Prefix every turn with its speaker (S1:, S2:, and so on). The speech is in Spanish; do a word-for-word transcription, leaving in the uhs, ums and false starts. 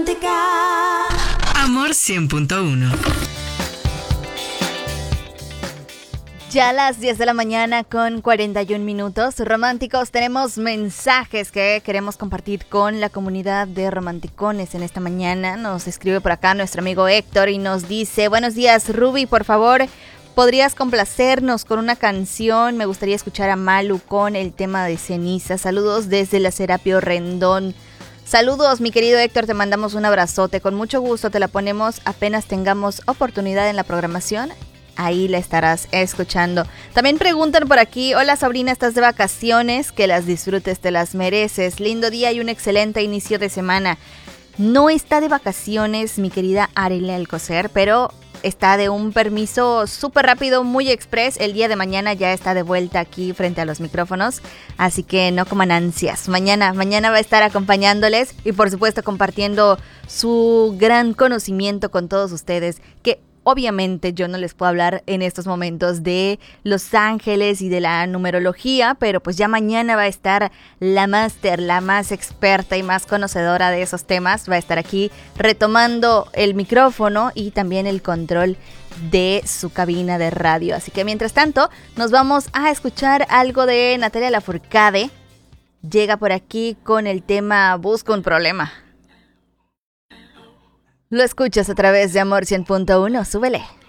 S1: Amor cien punto uno.
S2: Ya a las diez de la mañana con cuarenta y un minutos. Románticos, tenemos mensajes que queremos compartir con la comunidad de romanticones en esta mañana. Nos escribe por acá nuestro amigo Héctor y nos dice: buenos días, Ruby, por favor, ¿podrías complacernos con una canción? Me gustaría escuchar a Malu con el tema de Ceniza. Saludos desde la Serapio Rendón. Saludos, mi querido Héctor, te mandamos un abrazote. Con mucho gusto te la ponemos apenas tengamos oportunidad en la programación. Ahí la estarás escuchando. También preguntan por aquí: hola Sabrina, ¿estás de vacaciones? Que las disfrutes, te las mereces. Lindo día y un excelente inicio de semana. No está de vacaciones mi querida Arely Alcocer, pero está de un permiso súper rápido, muy express. El día de mañana ya está de vuelta aquí frente a los micrófonos, así que no coman ansias. Mañana, mañana va a estar acompañándoles y por supuesto compartiendo su gran conocimiento con todos ustedes, que obviamente yo no les puedo hablar en estos momentos de los ángeles y de la numerología, pero pues ya mañana va a estar la máster, la más experta y más conocedora de esos temas. Va a estar aquí retomando el micrófono y también el control de su cabina de radio. Así que mientras tanto nos vamos a escuchar algo de Natalia Lafourcade. Llega por aquí con el tema Busco un problema. Lo escuchas a través de Amor cien punto uno, súbele.